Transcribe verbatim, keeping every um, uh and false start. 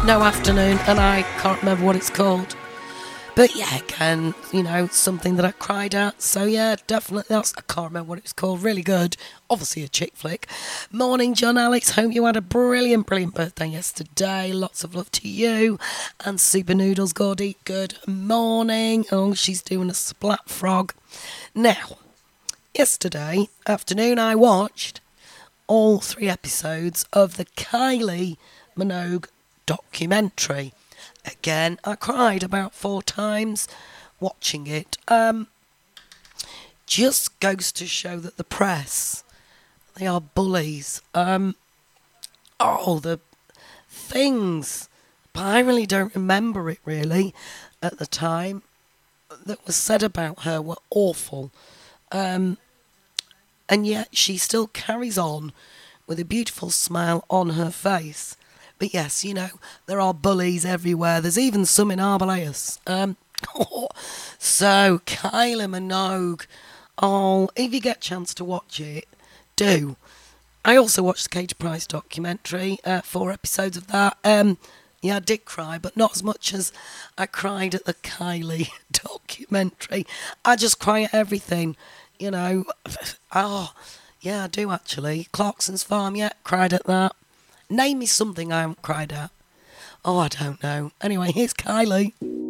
No Afternoon, and I can't remember what it's called. But yeah, again, you know, something that I cried at. So yeah, definitely that's, I can't remember what it was called. Really good. Obviously a chick flick. Morning, John Alex. Hope you had a brilliant, brilliant birthday yesterday. Lots of love to you. And Super Noodles Gordy, good morning. Oh, she's doing a splat frog. Now, yesterday afternoon I watched all three episodes of the Kylie Minogue documentary. Again, I cried about four times watching it. Um, just goes to show that the press, they are bullies. Um, oh, the things, but I really don't remember it really at the time, that was said about her were awful. Um, and yet she still carries on with a beautiful smile on her face. But yes, you know, there are bullies everywhere. There's even some in Arboleus. Um, so, Kylie Minogue. Oh, if you get a chance to watch it, do. I also watched the Katie Price documentary, uh, four episodes of that. Um, yeah, I did cry, but not as much as I cried at the Kylie documentary. I just cry at everything, you know. Oh, yeah, I do actually. Clarkson's Farm, yeah, cried at that. Name me something I haven't cried at. Oh, I don't know. Anyway, here's Kylie.